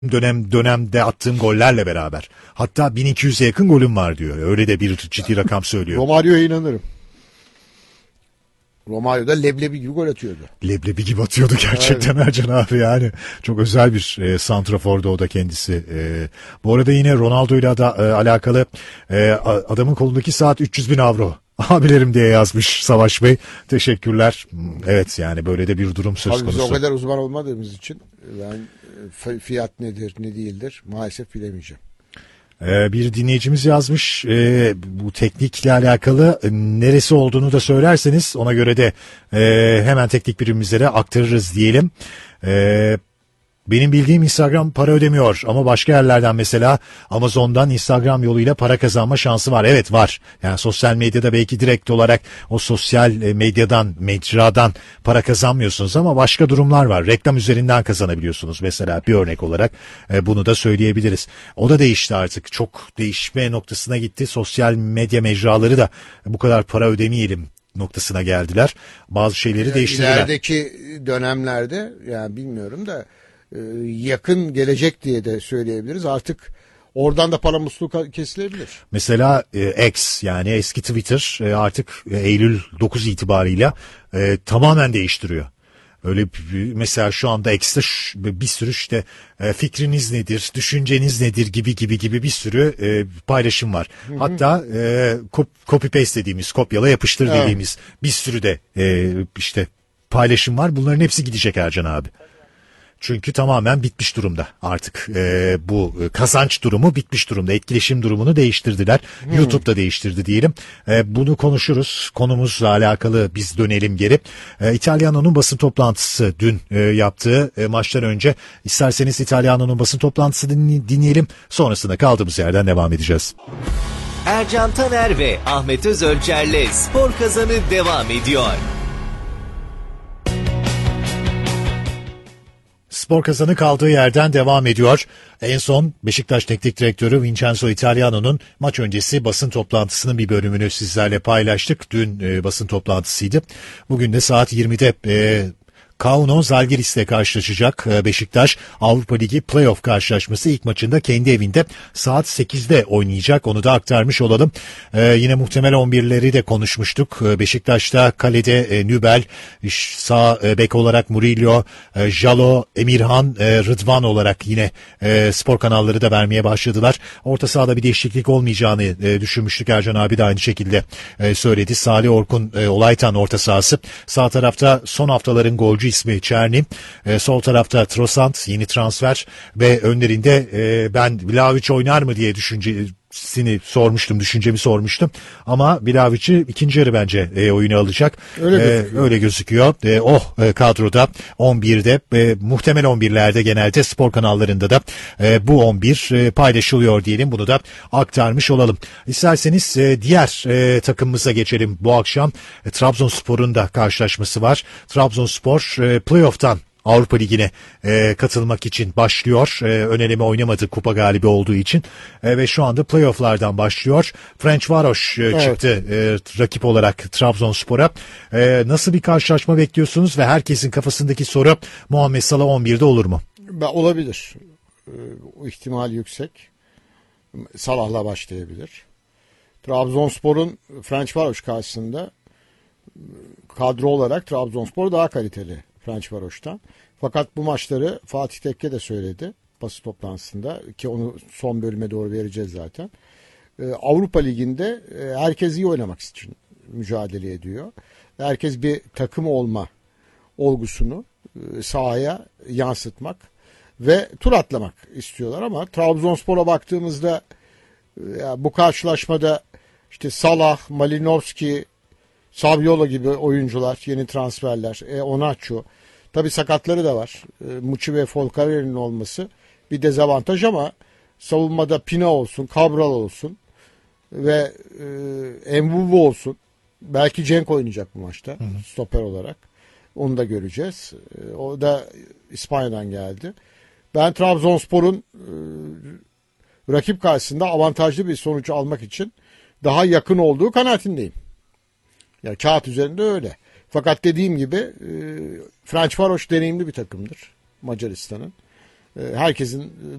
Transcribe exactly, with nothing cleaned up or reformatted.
dönem dönemde attığım gollerle beraber. Hatta bin iki yüze yakın golüm var diyor. Öyle de bir ciddi rakam söylüyor. Romario'ya inanırım. Romario da leblebi gibi gol atıyordu. Leblebi gibi atıyordu gerçekten evet. Ercan abi yani. Çok özel bir e, santrafordu o da kendisi. E, bu arada yine Ronaldo'yla da e, alakalı e, adamın kolundaki saat üç yüz bin avro. Abilerim diye yazmış Savaş Bey. Teşekkürler. Evet yani böyle de bir durum söz Abi konusu. biz o kadar uzman olmadığımız için ben fiyat nedir ne değildir maalesef bilemeyeceğim. Ee, bir dinleyicimiz yazmış ee, bu teknikle alakalı e, neresi olduğunu da söylerseniz ona göre de e, hemen teknik birimimizlere aktarırız diyelim. E, benim bildiğim Instagram para ödemiyor ama başka yerlerden mesela Amazon'dan Instagram yoluyla para kazanma şansı var. Evet var. Yani sosyal medyada belki direkt olarak o sosyal medyadan, mecradan para kazanmıyorsunuz ama başka durumlar var. Reklam üzerinden kazanabiliyorsunuz mesela bir örnek olarak bunu da söyleyebiliriz. O da değişti artık. Çok değişme noktasına gitti. Sosyal medya mecraları da bu kadar para ödemeyelim noktasına geldiler. Bazı şeyleri yani değiştirdiler. İlerideki dönemlerde yani bilmiyorum da yakın gelecek diye de söyleyebiliriz. Artık oradan da para musluğu kesilebilir. Mesela e, X yani eski Twitter e, artık e, Eylül dokuz itibarıyla e, tamamen değiştiriyor. Öyle mesela şu anda X'te bir sürü işte e, fikriniz nedir, düşünceniz nedir gibi gibi gibi bir sürü e, paylaşım var. Hı hı. Hatta e, copy paste dediğimiz, kopyala yapıştır evet. dediğimiz bir sürü de e, işte paylaşım var. Bunların hepsi gidecek Ercan abi. Çünkü tamamen bitmiş durumda artık e, bu kazanç durumu bitmiş durumda. Etkileşim durumunu değiştirdiler. Hmm. YouTube'da değiştirdi diyelim. E, bunu konuşuruz. Konumuzla alakalı biz dönelim geri. E, İtalyano'nun basın toplantısı dün e, yaptığı e, maçtan önce. İsterseniz İtalyano'nun basın toplantısını dinleyelim. Sonrasında kaldığımız yerden devam edeceğiz. Ercan Taner ve Ahmet Özölçer'le Spor Kazanı devam ediyor. Spor Kazanı kaldığı yerden devam ediyor. En son Beşiktaş Teknik Direktörü Vincenzo Italiano'nun maç öncesi basın toplantısının bir bölümünü sizlerle paylaştık. Dün e, basın toplantısıydı. Bugün de saat yirmide e, Kauno Zalgiris'le karşılaşacak Beşiktaş. Avrupa Ligi playoff karşılaşması ilk maçında kendi evinde saat sekizde oynayacak. Onu da aktarmış olalım. Ee, yine muhtemel on birleri de konuşmuştuk. Beşiktaş'ta kalede e, Nübel, sağ e, bek olarak Murillo, e, Jalo, Emirhan, e, Rıdvan olarak yine e, spor kanalları da vermeye başladılar. Orta sahada bir değişiklik olmayacağını e, düşünmüştük. Ercan abi de aynı şekilde e, söyledi. Salih Orkun, e, Olaytan orta sahası. Sağ tarafta son haftaların golcü ismi Çerni, e, sol tarafta Trossard yeni transfer ve önlerinde e, ben Vlahovic oynar mı diye düşüncesini sormuştum, düşüncemi sormuştum ama Vlahovic'i ikinci yarı bence e, oyuna alacak. Öyle gözüküyor. E, öyle gözüküyor. E, oh e, kadroda on birde e, muhtemel on birlerde genelde spor kanallarında da e, bu on bir e, paylaşılıyor diyelim. Bunu da aktarmış olalım. İsterseniz e, diğer e, takımımıza geçelim. Bu akşam e, Trabzonspor'un da karşılaşması var. Trabzonspor e, playoff'tan Avrupa Ligi'ne e, katılmak için başlıyor. E, ön eleme oynamadı kupa galibi olduğu için e, ve şu anda playoff'lardan başlıyor. Ferencvaros e, evet. çıktı e, rakip olarak Trabzonspor'a. E, nasıl bir karşılaşma bekliyorsunuz ve herkesin kafasındaki soru Muhammed Salah on birde olur mu? Olabilir. E, o ihtimal yüksek. Salah'la başlayabilir. Trabzonspor'un Ferencvaros karşısında kadro olarak Trabzonspor daha kaliteli Ferencvaros'tan. Fakat bu maçları Fatih Tekke de söyledi basın toplantısında ki onu son bölüme doğru vereceğiz zaten. Ee, Avrupa Ligi'nde e, herkes iyi oynamak için mücadele ediyor. Herkes bir takım olma olgusunu e, sahaya yansıtmak ve tur atlamak istiyorlar ama Trabzonspor'a baktığımızda e, bu karşılaşmada işte Salah, Malinovski, Saviola gibi oyuncular, yeni transferler, e, Onaçu. Tabii sakatları da var. E, Muçi ve Folcare'nin olması bir dezavantaj ama savunmada Pina olsun, Cabral olsun ve e, Mvubu olsun. Belki Cenk oynayacak bu maçta hı hı. stoper olarak. Onu da göreceğiz. E, o da İspanya'dan geldi. Ben Trabzonspor'un e, rakip karşısında avantajlı bir sonuç almak için daha yakın olduğu kanaatindeyim. Ya kağıt üzerinde öyle. Fakat dediğim gibi e, Ferencvaros deneyimli bir takımdır Macaristan'ın. e, herkesin